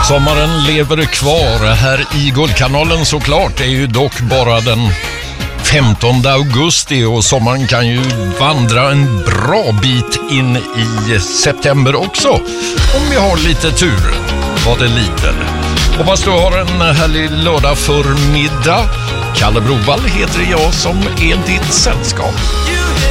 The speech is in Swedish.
Sommaren lever kvar här i Guldkanalen såklart. Det är ju dock bara den 15 augusti och sommaren kan ju vandra en bra bit in i september också. Om vi har lite tur vad det lider. Hoppas du har en härlig lördag förmiddag. Kalle Brovall heter jag som är ditt sällskap.